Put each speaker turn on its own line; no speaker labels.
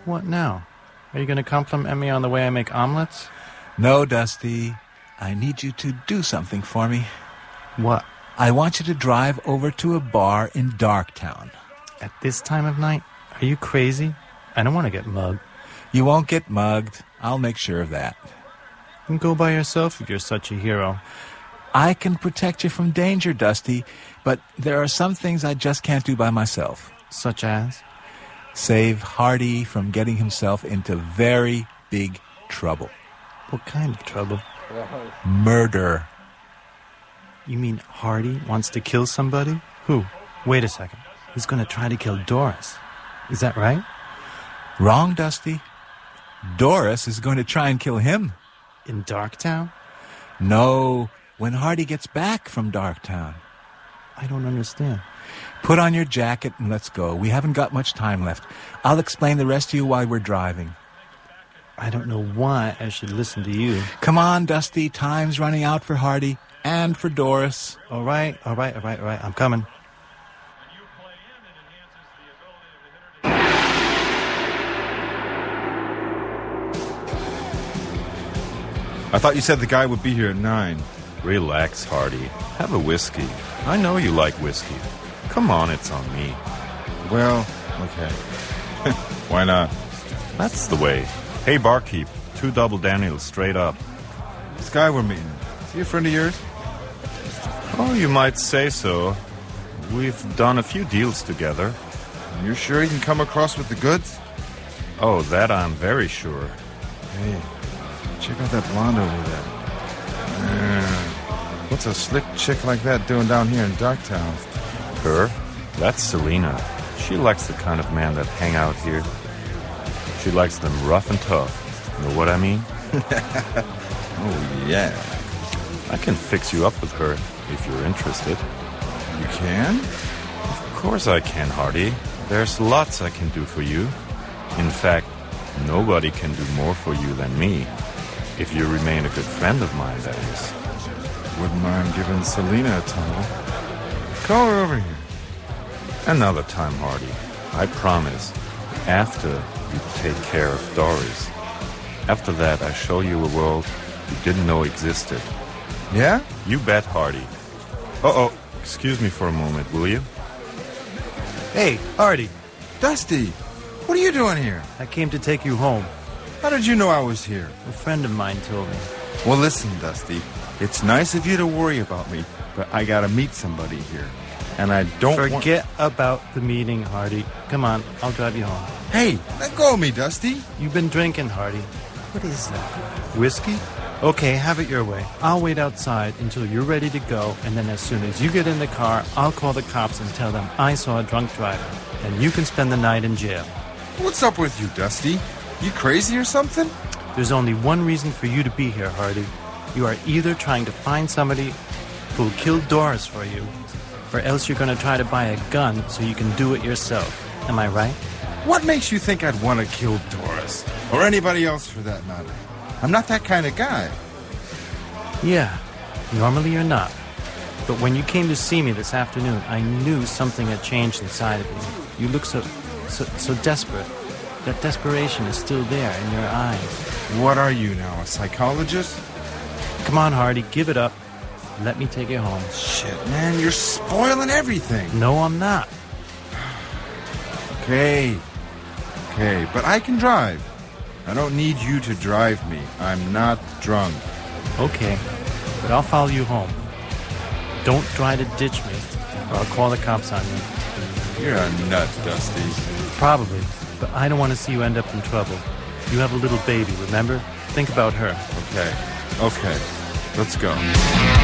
What now? Are you going to compliment me on the way I make omelets?
No, Dusty. I need you to do something for me.
What?
I want you to drive over to a bar in Darktown.
At this time of night? Are you crazy? I don't want to get mugged.
You won't get mugged. I'll make sure of that.
You can go by yourself if you're such a hero.
I can protect you from danger, Dusty, but there are some things I just can't do by myself.
Such as?
Save Hardy from getting himself into very big trouble.
What kind of trouble?
Murder.
You mean Hardy wants to kill somebody? Who? Wait a second. He's going to try to kill Doris. Is that right?
Wrong, Dusty. Doris is going to try and kill him.
In Darktown?
No, when Hardy gets back from Darktown.
I don't understand.
Put on your jacket and let's go. We haven't got much time left. I'll explain the rest to you while we're driving.
I don't know why I should listen to you.
Come on, Dusty. Time's running out for Hardy and for Doris.
All right. I'm coming.
I thought you said the guy would be here at 9.
Relax, Hardy. Have a whiskey. I know you like whiskey. Come on, it's on me.
Well, okay. Why not?
That's the way. Hey, barkeep, 2 double Daniels straight up.
This guy we're meeting, is he a friend of yours?
Oh, you might say so. We've done a few deals together.
You're sure he can come across with the goods?
Oh, that I'm very sure.
Hey, check out that blonde over there. What's a slick chick like that doing down here in Darktown?
Her? That's Selena. She likes the kind of man that hang out here. She likes them rough and tough. Know what I mean?
Oh, yeah.
I can fix you up with her if you're interested.
You can?
Of course I can, Hardy. There's lots I can do for you. In fact, nobody can do more for you than me. If you remain a good friend of mine, that is.
Wouldn't mind giving Selena a tunnel. Call her over here.
Another time, Hardy. I promise. After you take care of Doris. After that, I show you a world you didn't know existed.
Yeah?
You bet, Hardy. Uh-oh. Excuse me for a moment, will you?
Hey, Hardy.
Dusty, what are you doing here?
I came to take you home.
How did you know I was here?
A friend of mine told me.
Well, listen, Dusty. It's nice of you to worry about me, but I gotta meet somebody here. And I don't
Forget about the meeting, Hardy. Come on, I'll drive you home.
Hey, let go of me, Dusty.
You've been drinking, Hardy. What is that? Whiskey? Okay, have it your way. I'll wait outside until you're ready to go, and then as soon as you get in the car, I'll call the cops and tell them I saw a drunk driver, and you can spend the night in jail.
What's up with you, Dusty? You crazy or something?
There's only one reason for you to be here, Hardy. You are either trying to find somebody who'll kill Doris for you, or else you're going to try to buy a gun so you can do it yourself. Am I right?
What makes you think I'd want to kill Doris? Or anybody else for that matter? I'm not that kind of guy.
Yeah, normally you're not. But when you came to see me this afternoon, I knew something had changed inside of you. You look so desperate. That desperation is still there in your eyes.
What are you now, a psychologist?
Come on, Hardy, give it up. Let me take you home.
Shit, man, you're spoiling everything.
No, I'm not.
Okay, but I can drive. I don't need you to drive me. I'm not drunk.
Okay, but I'll follow you home. Don't try to ditch me, or I'll call the cops on you.
You're a nut, Dusty.
Probably, but I don't want to see you end up in trouble. You have a little baby, remember? Think about her.
Okay, let's go.